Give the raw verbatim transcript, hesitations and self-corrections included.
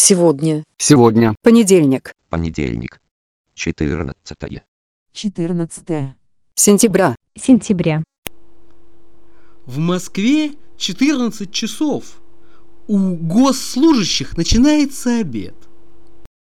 Сегодня. Сегодня. Понедельник. Понедельник. четырнадцатое. четырнадцатое Сентября. Сентября. В Москве четырнадцать часов. У госслужащих начинается обед.